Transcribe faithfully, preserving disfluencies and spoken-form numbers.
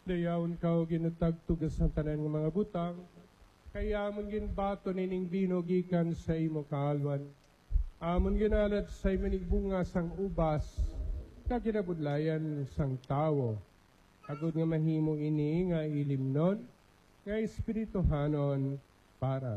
dayaon ka o ginatagtugas ng tanan ng mga butang, kaya amon ginbato nining bino gikan sa imo kaalwan. Amon ginalat sa imanig bunga sang ubas, kaginabudlayan sang tawo. Agod nga mahimo ini nga ilimnon, nga espirituhanon para